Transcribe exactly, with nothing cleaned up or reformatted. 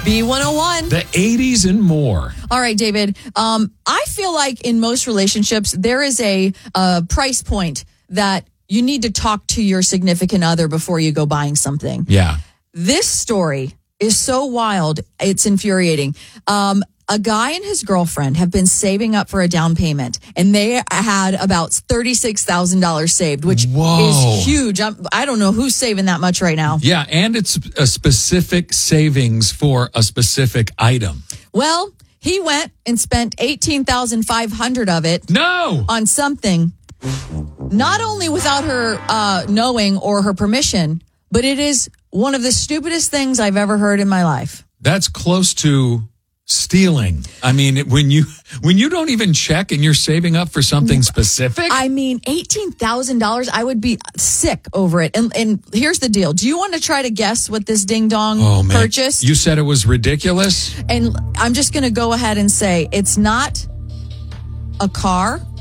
B one oh one. The eighties and more. All right, David. Um, I feel like in most relationships, there is a, a price point that you need to talk to your significant other before you go buying something. Yeah. This story is so wild. It's infuriating. Um, a guy and his girlfriend have been saving up for a down payment, and they had about thirty-six thousand dollars saved, which Whoa. is huge. I'm, I don't know who's saving that much right now. Yeah, and it's a specific savings for a specific item. Well, he went and spent eighteen thousand five hundred dollars of it No. on something, not only without her uh, knowing or her permission, but it is one of the stupidest things I've ever heard in my life. That's close to stealing. I mean, when you when you don't even check and you're saving up for something specific. I mean, eighteen thousand dollars, I would be sick over it. And, and here's the deal. Do you want to try to guess what this ding-dong oh, man. purchased? You said it was ridiculous? And I'm just going to go ahead and say it's not a car.